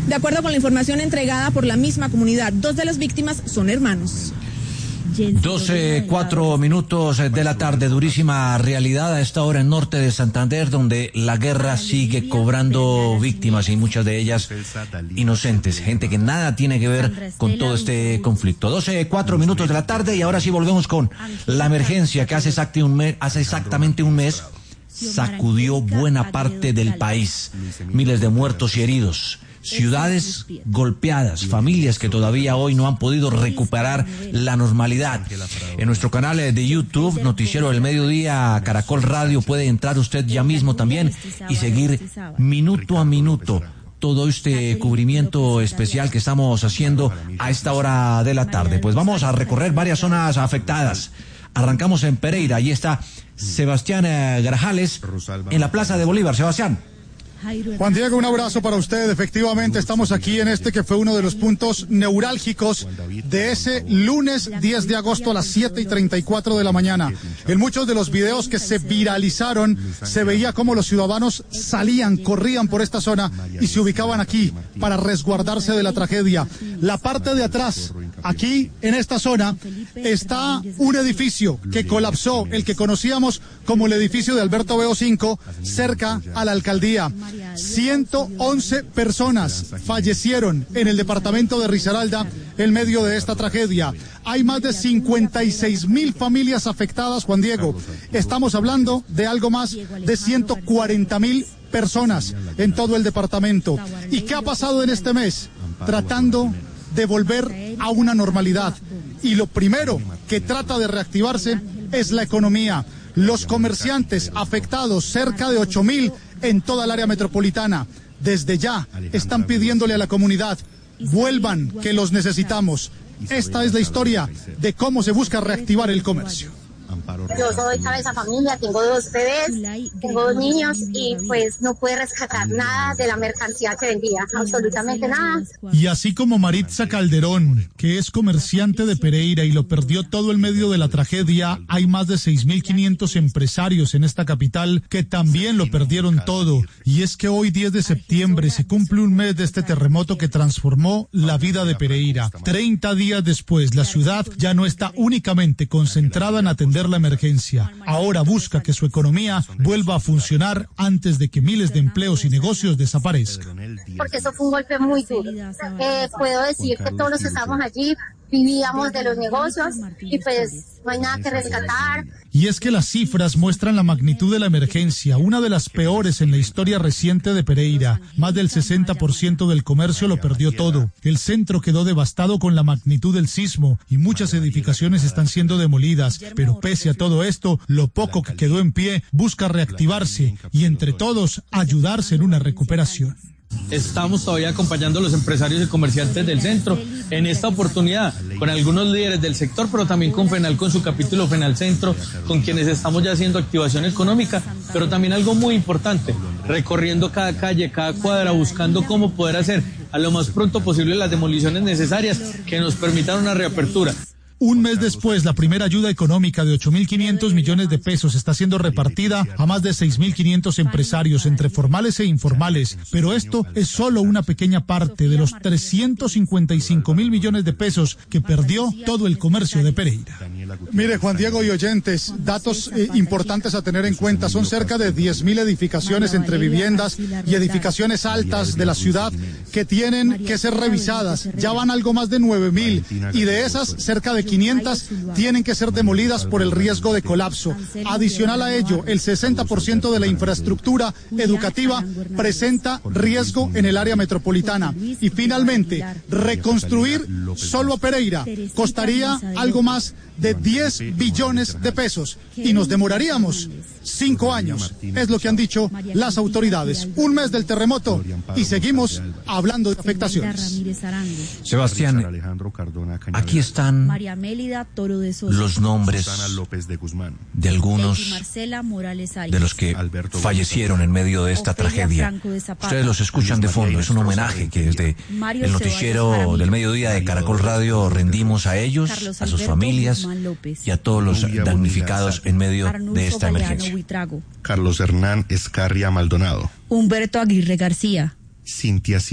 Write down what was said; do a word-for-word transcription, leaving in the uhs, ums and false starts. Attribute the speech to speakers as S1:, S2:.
S1: De acuerdo con la información entregada por la misma comunidad, dos de las víctimas son hermanos.
S2: doce, cuatro minutos de la tarde, durísima realidad a esta hora en norte de Santander, donde la guerra sigue cobrando víctimas y muchas de ellas inocentes, gente que nada tiene que ver con todo este conflicto. doce, cuatro minutos de la tarde y ahora sí volvemos con la emergencia que hace, exacti un mes, hace exactamente un mes sacudió buena parte del país. Miles de muertos y heridos. Ciudades golpeadas, familias que todavía hoy no han podido recuperar la normalidad. En nuestro canal de YouTube, Noticiero del Mediodía, Caracol Radio, puede entrar usted ya mismo también y seguir minuto a minuto todo este cubrimiento especial que estamos haciendo a esta hora de la tarde. Pues vamos a recorrer varias zonas afectadas. Arrancamos en Pereira, allí está Sebastián Grajales en la Plaza de Bolívar. Sebastián.
S3: Juan Diego, un abrazo para usted. Efectivamente, estamos aquí en este que fue uno de los puntos neurálgicos de ese lunes diez de agosto a las siete y treinta y cuatro de la mañana. En muchos de los videos que se viralizaron, se veía cómo los ciudadanos salían, corrían por esta zona y se ubicaban aquí para resguardarse de la tragedia. La parte de atrás, aquí en esta zona, está un edificio que colapsó, el que conocíamos como el edificio de Alberto Beo cinco, cerca a la alcaldía. ciento once personas fallecieron en el departamento de Risaralda en medio de esta tragedia. Hay más de cincuenta y seis mil familias afectadas, Juan Diego. Estamos hablando de algo más de ciento cuarenta mil personas en todo el departamento. ¿Y qué ha pasado en este mes? Tratando de volver a una normalidad. Y lo primero que trata de reactivarse es la economía. Los comerciantes afectados, cerca de ocho mil en toda el área metropolitana, desde ya están pidiéndole a la comunidad, vuelvan, que los necesitamos. Esta es la historia de cómo se busca reactivar el comercio.
S4: Yo soy cabeza familia, tengo dos bebés, tengo dos niños y pues no pude rescatar nada de la mercancía que vendía, absolutamente nada.
S3: Y así como Maritza Calderón, que es comerciante de Pereira y lo perdió todo en medio de la tragedia, hay más de seis mil quinientos empresarios en esta capital que también lo perdieron todo. Y es que hoy, diez de septiembre, se cumple un mes de este terremoto que transformó la vida de Pereira. treinta días después, la ciudad ya no está únicamente concentrada en atender la emergencia. Ahora busca que su economía vuelva a funcionar antes de que miles de empleos y negocios desaparezcan.
S4: Porque eso fue un golpe muy duro. Eh, puedo decir que todos los que estamos allí vivíamos de los negocios y pues no hay nada que rescatar.
S3: Y es que las cifras muestran la magnitud de la emergencia, una de las peores en la historia reciente de Pereira. Más del sesenta por ciento del comercio lo perdió todo. El centro quedó devastado con la magnitud del sismo y muchas edificaciones están siendo demolidas. Pero pese a todo esto, lo poco que quedó en pie busca reactivarse y entre todos ayudarse en una recuperación.
S5: Estamos todavía acompañando a los empresarios y comerciantes del centro en esta oportunidad, con algunos líderes del sector, pero también con FENAL, con su capítulo FENAL Centro, con quienes estamos ya haciendo activación económica, pero también algo muy importante, recorriendo cada calle, cada cuadra, buscando cómo poder hacer a lo más pronto posible las demoliciones necesarias que nos permitan una reapertura.
S3: Un mes después, la primera ayuda económica de ocho mil quinientos millones de pesos está siendo repartida a más de seis mil quinientos empresarios entre formales e informales, pero esto es solo una pequeña parte de los trescientos cincuenta y cinco mil millones de pesos que perdió todo el comercio de Pereira. Mire, Juan Diego y oyentes, datos eh, importantes a tener en cuenta. Son cerca de diez mil edificaciones entre viviendas y edificaciones altas de la ciudad que tienen que ser revisadas. Ya van algo más de nueve mil y de esas cerca de quinientas tienen que ser demolidas por el riesgo de colapso. Adicional a ello, el sesenta por ciento de la infraestructura educativa presenta riesgo en el área metropolitana. Y finalmente, reconstruir solo a Pereira costaría algo más de diez billones de pesos y nos demoraríamos cinco años, es lo que han dicho las autoridades. Un mes del terremoto y seguimos hablando de afectaciones.
S2: Sebastián, aquí están los nombres de algunos de los que fallecieron en medio de esta tragedia. Ustedes los escuchan de fondo, es un homenaje que desde el noticiero del mediodía de Caracol Radio rendimos a ellos, a sus familias y a todos los damnificados en medio de esta emergencia.
S6: Carlos Hernán Escarria Maldonado,
S7: Humberto Aguirre García,
S6: Cintia